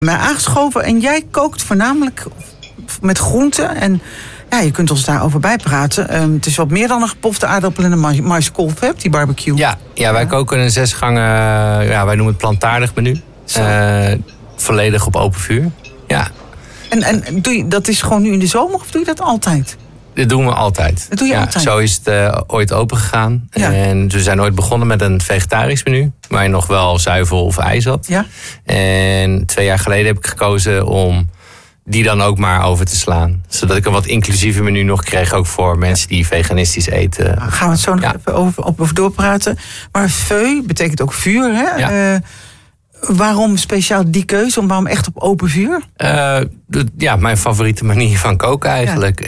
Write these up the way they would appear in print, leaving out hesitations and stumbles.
mij aangeschoven en jij kookt voornamelijk met groenten. En ja, je kunt ons daarover bijpraten. Het is wat meer dan een gepofte aardappel en een maiskolf, die barbecue. Ja, wij koken een 6 gangen, wij noemen het plantaardig menu. Volledig op open vuur. Ja. En doe je, dat is gewoon nu in de zomer of doe je dat altijd? Dat doen we altijd. Dat doe je altijd? Zo is het ooit open gegaan. Ja. En we zijn ooit begonnen met een vegetarisch menu. Waar je nog wel zuivel of ijs had. Ja. En 2 jaar geleden heb ik gekozen om die dan ook maar over te slaan. Zodat ik een wat inclusiever menu nog kreeg. Ook voor mensen die veganistisch eten. Nou, gaan we het zo nog even over doorpraten. Maar feu betekent ook vuur, hè? Ja. Waarom speciaal die keuze? Waarom echt op open vuur? Mijn favoriete manier van koken eigenlijk.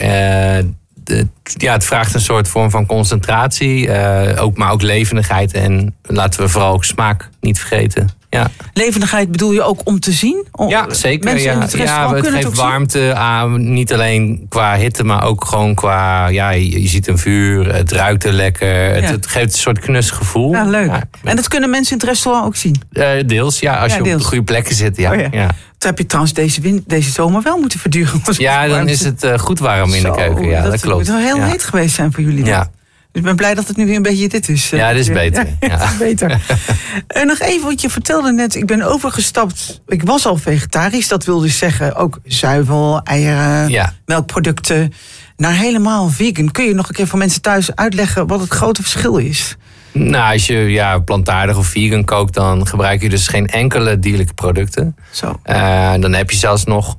Het vraagt een soort vorm van concentratie. Maar ook levendigheid. En laten we vooral ook smaak niet vergeten. Ja. Levendigheid bedoel je ook om te zien? Ja, zeker. Mensen in het restaurant het geeft warmte aan. Niet alleen qua hitte, maar ook gewoon qua... Ja, je ziet een vuur, het ruikt er lekker. Ja. Het geeft een soort knus gevoel. Ja, leuk. Ja. En dat kunnen mensen in het restaurant ook zien? Deels, ja. Als je op de goede plekken zit, ja. Oh, ja. Ja. Dat heb je trouwens deze zomer wel moeten verduren. Ja, dan is het goed warm in de keuken. Ja, dat klopt. Het moet wel heel heet geweest zijn voor jullie. Ja. Dus ik ben blij dat het nu weer een beetje dit is. Ja, dit is beter. Ja, het is beter. Nog even, wat je vertelde net. Ik ben overgestapt. Ik was al vegetarisch. Dat wil dus zeggen ook zuivel, eieren, melkproducten. Naar helemaal vegan. Kun je nog een keer voor mensen thuis uitleggen wat het grote verschil is? Nou, als je plantaardig of vegan kookt, dan gebruik je dus geen enkele dierlijke producten. Zo. Dan heb je zelfs nog...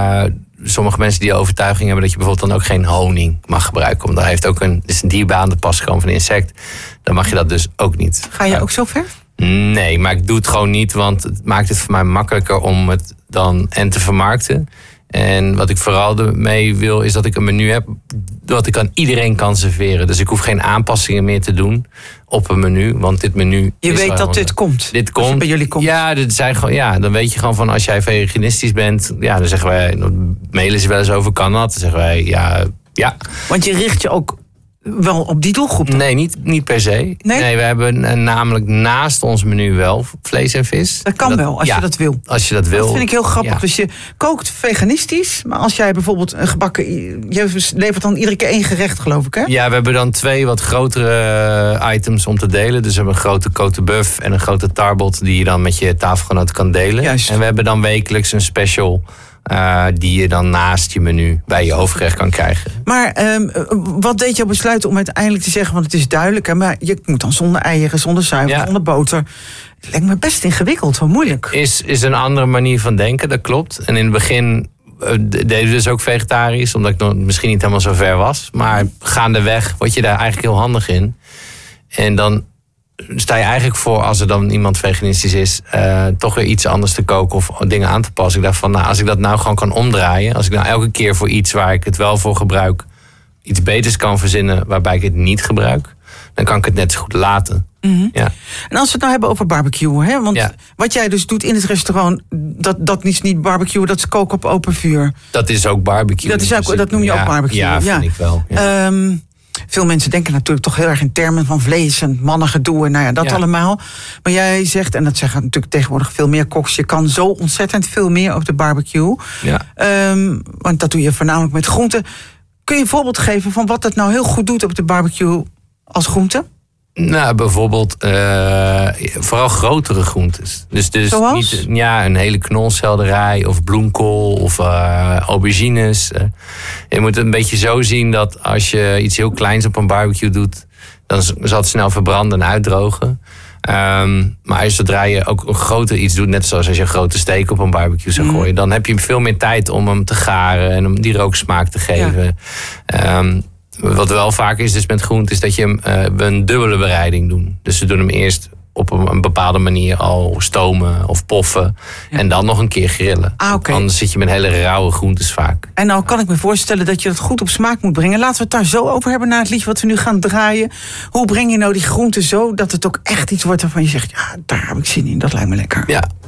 sommige mensen die de overtuiging hebben dat je bijvoorbeeld dan ook geen honing mag gebruiken. Want daar heeft ook is een dierbaar aan de pas gewoon van een insect. Dan mag je dat dus ook niet. Ga je ook zo ver? Nee, maar ik doe het gewoon niet. Want het maakt het voor mij makkelijker om het dan te vermarkten. En wat ik vooral mee wil, is dat ik een menu heb dat ik aan iedereen kan serveren. Dus ik hoef geen aanpassingen meer te doen op een menu. Want dit menu... Je weet dat dit komt? Dit komt. Je bij jullie komt? Ja, dan weet je gewoon van als jij veganistisch bent... Ja, dan zeggen wij... Dan mailen ze wel eens over, kan dat? Dan zeggen wij ja. Want je richt je ook wel op die doelgroep dan? Nee, niet per se. Nee, we hebben namelijk naast ons menu wel vlees en vis. Dat kan wel, als je dat wil. Als je dat wil. Dat vind ik heel grappig. Ja. Dus je kookt veganistisch, maar als jij bijvoorbeeld een gebakken... Je levert dan iedere keer 1 gerecht, geloof ik, hè? Ja, we hebben dan 2 wat grotere items om te delen. Dus we hebben een grote côte bœuf en een grote tarbot... die je dan met je tafelgenoot kan delen. Juist. En we hebben dan wekelijks een special... die je dan naast je menu bij je hoofdgerecht kan krijgen. Maar wat deed jou besluiten om uiteindelijk te zeggen... want het is duidelijk, hè, maar je moet dan zonder eieren, zonder zuivel, zonder boter. Het lijkt me best ingewikkeld, wel moeilijk. Is een andere manier van denken, dat klopt. En in het begin deden we dus ook vegetarisch... omdat ik nog misschien niet helemaal zo ver was. Maar gaandeweg word je daar eigenlijk heel handig in. En dan sta je eigenlijk voor, als er dan iemand veganistisch is... toch weer iets anders te koken of dingen aan te passen. Ik dacht van, als ik dat nou gewoon kan omdraaien... als ik nou elke keer voor iets waar ik het wel voor gebruik... iets beters kan verzinnen waarbij ik het niet gebruik... dan kan ik het net zo goed laten. Mm-hmm. Ja. En als we het nou hebben over barbecue, hè? Want wat jij dus doet in het restaurant... dat is niet barbecue, dat is koken op open vuur. Dat is ook barbecue. Dat noem je ook barbecue. Ja, vind ik wel. Ja. Veel mensen denken natuurlijk toch heel erg in termen van vlees en mannengedoe en dat allemaal. Maar jij zegt, en dat zeggen natuurlijk tegenwoordig veel meer koks... je kan zo ontzettend veel meer op de barbecue. Ja. Want dat doe je voornamelijk met groenten. Kun je een voorbeeld geven van wat het nou heel goed doet op de barbecue als groente? Nou, bijvoorbeeld vooral grotere groentes. Dus zoals? Niet een hele knolselderij of bloemkool of aubergines. Je moet het een beetje zo zien dat als je iets heel kleins op een barbecue doet... dan zal het snel verbranden en uitdrogen. Maar zodra je ook een groter iets doet... net zoals als je een grote steak op een barbecue zou gooien... dan heb je veel meer tijd om hem te garen en om die rooksmaak te geven. Ja. Wat wel vaak is dus met groenten, is dat we een dubbele bereiding doen. Dus we doen hem eerst op een bepaalde manier al stomen of poffen. Ja. En dan nog een keer grillen. Okay. Anders zit je met hele rauwe groentes vaak. En nou kan ik me voorstellen dat je dat goed op smaak moet brengen. Laten we het daar zo over hebben na het liedje wat we nu gaan draaien. Hoe breng je nou die groenten zo dat het ook echt iets wordt waarvan je zegt... ja, daar heb ik zin in, dat lijkt me lekker. Ja.